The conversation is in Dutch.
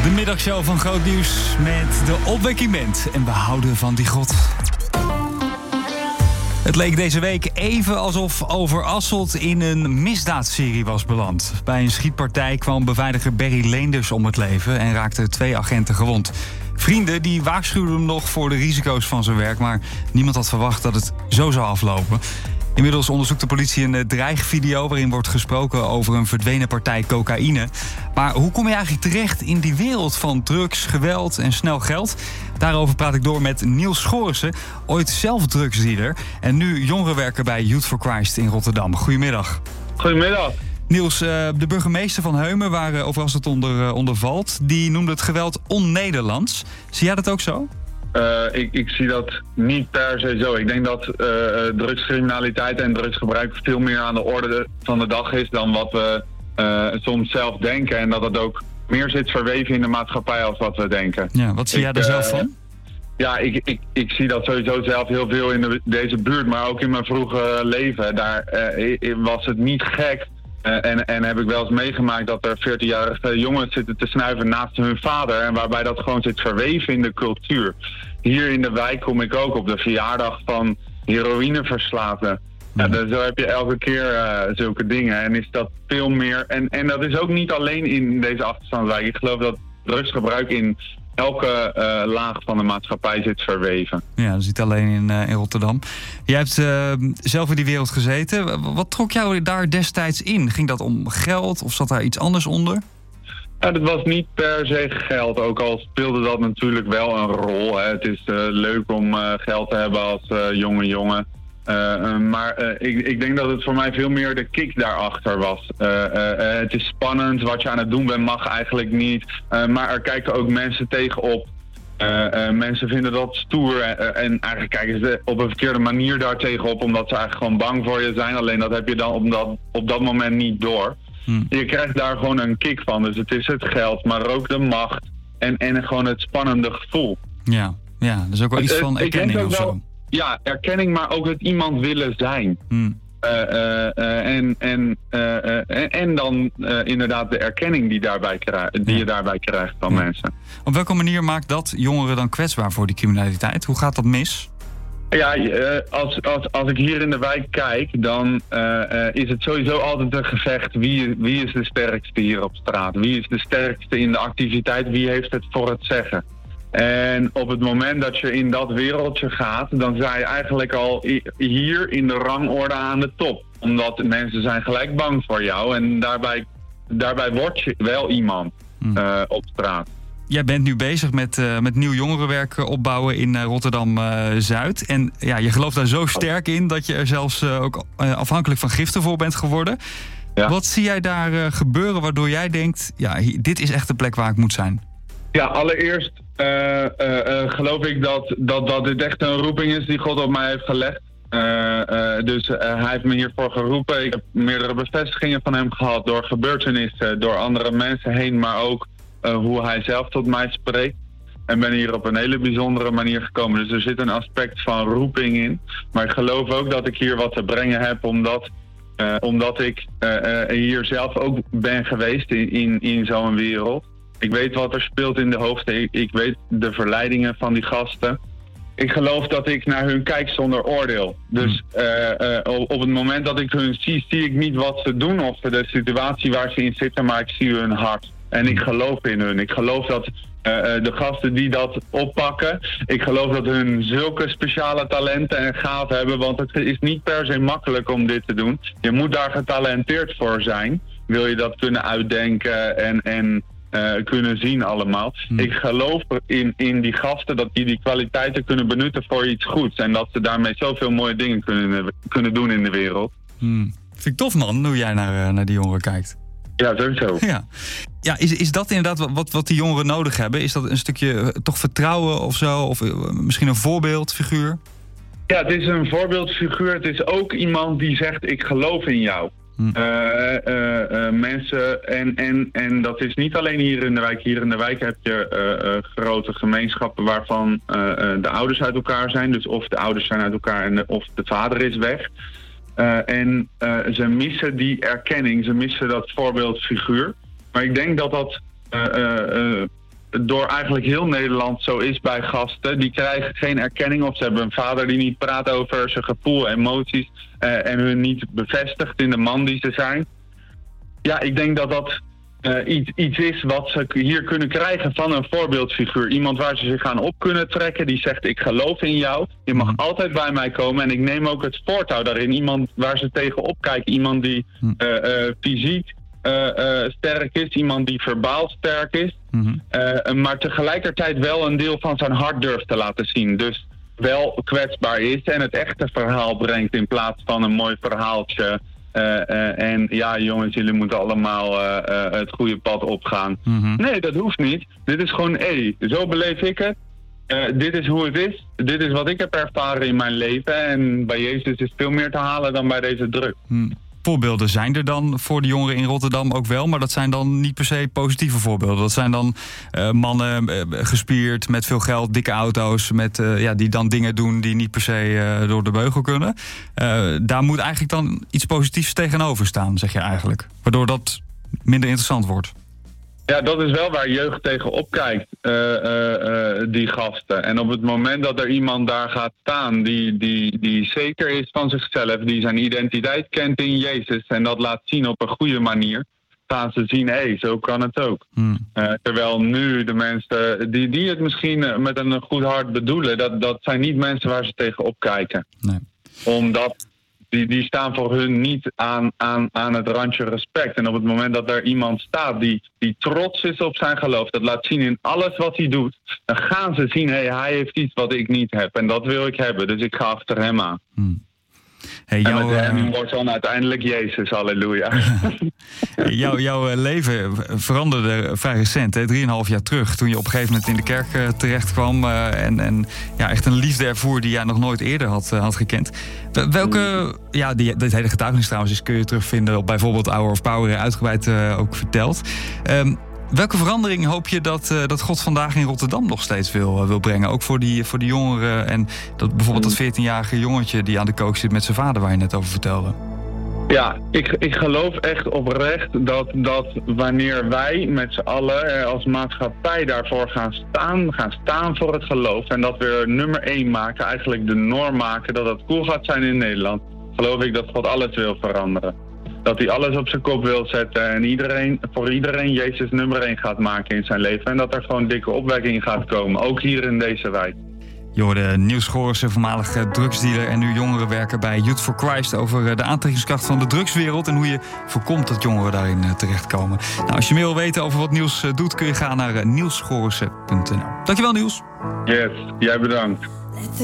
De middagshow van Groot Nieuws met de opwekking band en behouden van die God. Het leek deze week even alsof Overasselt in een misdaadserie was beland. Bij een schietpartij kwam beveiliger Berry Leenders om het leven en raakten 2 agenten gewond. Vrienden die waarschuwden hem nog voor de risico's van zijn werk, maar niemand had verwacht dat het zo zou aflopen. Inmiddels onderzoekt de politie een dreigvideo waarin wordt gesproken over een verdwenen partij cocaïne. Maar hoe kom je eigenlijk terecht in die wereld van drugs, geweld en snel geld? Daarover praat ik door met Niels Schorissen, ooit zelf drugsdealer en nu jongerenwerker bij Youth for Christ in Rotterdam. Goedemiddag. Goedemiddag. Niels, de burgemeester van Heumen, waar Overasselt onder valt, die noemde het geweld on-Nederlands. Zie jij dat ook zo? Ik zie dat niet per se zo. Ik denk dat drugscriminaliteit en drugsgebruik veel meer aan de orde van de dag is dan wat we soms zelf denken. En dat het ook meer zit verweven in de maatschappij als wat we denken. Ja, wat zie jij er zelf van? Ja, ik zie dat sowieso zelf heel veel in deze buurt, maar ook in mijn vroege leven. Daar was het niet gek. En heb ik wel eens meegemaakt dat er 14-jarige jongens zitten te snuiven naast hun vader. En waarbij dat gewoon zit verweven in de cultuur. Hier in de wijk kom ik ook op de verjaardag van heroïneverslaafden. Ja, dus zo heb je elke keer zulke dingen. En is dat veel meer. En dat is ook niet alleen in deze achterstandswijk. Ik geloof dat drugsgebruik in elke laag van de maatschappij zit verweven. Ja, dat is niet alleen in Rotterdam. Jij hebt zelf in die wereld gezeten. Wat trok jou daar destijds in? Ging dat om geld of zat daar iets anders onder? Ja, dat was niet per se geld, ook al speelde dat natuurlijk wel een rol. Hè. Het is leuk om geld te hebben als jonge jongen. Maar ik denk dat het voor mij veel meer de kick daarachter was. Het is spannend, wat je aan het doen bent mag eigenlijk niet. Maar er kijken ook mensen tegenop. Mensen vinden dat stoer en eigenlijk kijken ze op een verkeerde manier daar tegenop, omdat ze eigenlijk gewoon bang voor je zijn. Alleen dat heb je dan op dat moment niet door. Je krijgt daar gewoon een kick van. Dus het is het geld, maar ook de macht en gewoon het spannende gevoel. Ja, dus ook wel iets van erkenning of zo. Ja, erkenning, maar ook het iemand willen zijn. En dan inderdaad de erkenning die je daarbij krijgt van mensen. Op welke manier maakt dat jongeren dan kwetsbaar voor die criminaliteit? Hoe gaat dat mis? Ja, als ik hier in de wijk kijk, dan is het sowieso altijd een gevecht. Wie is de sterkste hier op straat? Wie is de sterkste in de activiteit? Wie heeft het voor het zeggen? En op het moment dat je in dat wereldje gaat, dan sta je eigenlijk al hier in de rangorde aan de top. Omdat mensen zijn gelijk bang voor jou en daarbij word je wel iemand op straat. Jij bent nu bezig met nieuw jongerenwerk opbouwen in Rotterdam-Zuid. En ja, je gelooft daar zo sterk in dat je er zelfs ook afhankelijk van giften voor bent geworden. Ja. Wat zie jij daar gebeuren waardoor jij denkt, ja, dit is echt de plek waar ik moet zijn? Ja, allereerst geloof ik dat dit echt een roeping is die God op mij heeft gelegd. Dus hij heeft me hiervoor geroepen. Ik heb meerdere bevestigingen van hem gehad door gebeurtenissen, door andere mensen heen, maar ook hoe hij zelf tot mij spreekt. En ben hier op een hele bijzondere manier gekomen. Dus er zit een aspect van roeping in. Maar ik geloof ook dat ik hier wat te brengen heb, omdat ik hier zelf ook ben geweest in zo'n wereld. Ik weet wat er speelt in de hoofden. Ik weet de verleidingen van die gasten. Ik geloof dat ik naar hun kijk zonder oordeel. Dus op het moment dat ik hun zie ik niet wat ze doen of de situatie waar ze in zitten, maar ik zie hun hart. En ik geloof in hun. Ik geloof dat de gasten die dat oppakken, ik geloof dat hun zulke speciale talenten en gaven hebben, want het is niet per se makkelijk om dit te doen. Je moet daar getalenteerd voor zijn. Wil je dat kunnen uitdenken en kunnen zien allemaal. Ik geloof in die gasten dat die kwaliteiten kunnen benutten voor iets goeds. En dat ze daarmee zoveel mooie dingen kunnen doen in de wereld. Vind ik tof, man, hoe jij naar die jongeren kijkt. Ja, sowieso. Ja, is dat inderdaad wat die jongeren nodig hebben? Is dat een stukje toch vertrouwen of zo? Of misschien een voorbeeldfiguur? Ja, het is een voorbeeldfiguur. Het is ook iemand die zegt, ik geloof in jou. Mensen en dat is niet alleen hier in de wijk. Hier in de wijk heb je grote gemeenschappen waarvan de ouders uit elkaar zijn. Dus of de ouders zijn uit elkaar of de vader is weg. En ze missen die erkenning, ze missen dat voorbeeldfiguur. Maar ik denk dat door eigenlijk heel Nederland zo is bij gasten. Die krijgen geen erkenning of ze hebben een vader die niet praat over zijn gevoel, emoties en hun niet bevestigt in de man die ze zijn. Ja, ik denk dat dat iets is wat ze hier kunnen krijgen van een voorbeeldfiguur. Iemand waar ze zich aan op kunnen trekken, die zegt ik geloof in jou. Je mag altijd bij mij komen en ik neem ook het voortouw daarin. Iemand waar ze tegenop kijken, iemand die fysiek sterk is, iemand die verbaal sterk is. Maar tegelijkertijd wel een deel van zijn hart durft te laten zien. Dus wel kwetsbaar is en het echte verhaal brengt in plaats van een mooi verhaaltje. En ja, jongens, jullie moeten allemaal het goede pad opgaan. Nee, dat hoeft niet. Dit is gewoon, zo beleef ik het. Dit is hoe het is. Dit is wat ik heb ervaren in mijn leven. En bij Jezus is veel meer te halen dan bij deze druk. Voorbeelden zijn er dan voor de jongeren in Rotterdam ook wel, maar dat zijn dan niet per se positieve voorbeelden. Dat zijn dan mannen gespierd met veel geld, dikke auto's, die dan dingen doen die niet per se door de beugel kunnen. Daar moet eigenlijk dan iets positiefs tegenover staan, zeg je eigenlijk. Waardoor dat minder interessant wordt. Ja, dat is wel waar jeugd tegenop kijkt, die gasten. En op het moment dat er iemand daar gaat staan die zeker is van zichzelf, die zijn identiteit kent in Jezus en dat laat zien op een goede manier, gaan ze zien, zo kan het ook. Terwijl nu de mensen die het misschien met een goed hart bedoelen, dat zijn niet mensen waar ze tegenop kijken. Nee. Omdat die staan voor hun niet aan het randje respect. En op het moment dat er iemand staat die trots is op zijn geloof, dat laat zien in alles wat hij doet, dan gaan ze zien, hij heeft iets wat ik niet heb. En dat wil ik hebben, dus ik ga achter hem aan. En met hem wordt dan uiteindelijk Jezus, halleluja. Jouw leven veranderde vrij recent, 3,5 jaar terug, toen je op een gegeven moment in de kerk terecht kwam en echt een liefde ervoer die jij nog nooit eerder had gekend. Welke, dit hele getuigenis trouwens kun je terugvinden op bijvoorbeeld Hour of Power, uitgebreid ook verteld. Welke verandering hoop je dat God vandaag in Rotterdam nog steeds wil brengen? Ook voor die jongeren en bijvoorbeeld dat 14-jarige jongetje die aan de kook zit met zijn vader waar je net over vertelde. Ja, ik geloof echt oprecht dat wanneer wij met z'n allen als maatschappij daarvoor gaan staan voor het geloof en dat we nummer 1 maken, eigenlijk de norm maken, dat het cool gaat zijn in Nederland, geloof ik dat God alles wil veranderen. Dat hij alles op zijn kop wil zetten en voor iedereen Jezus nummer 1 gaat maken in zijn leven. En dat er gewoon dikke opwekking gaat komen, ook hier in deze wijk. Je hoorde Niels Gorissen, voormalig drugsdealer en nu jongerenwerker bij Youth for Christ, over de aantrekkingskracht van de drugswereld en hoe je voorkomt dat jongeren daarin terechtkomen. Nou, als je meer wil weten over wat Niels doet, kun je gaan naar nielsgorissen.nl. Dankjewel, Niels. Yes, jij bedankt.